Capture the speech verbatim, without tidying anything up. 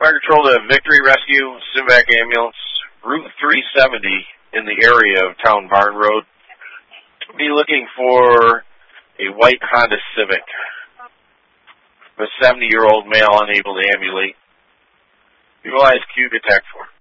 Fire Control to Victory Rescue, Simvac Ambulance, Route three seventy in the area of Town Barn Road. Be looking for a white Honda Civic. A seventy-year-old male unable to ambulate. Utilize Q, get tacked for.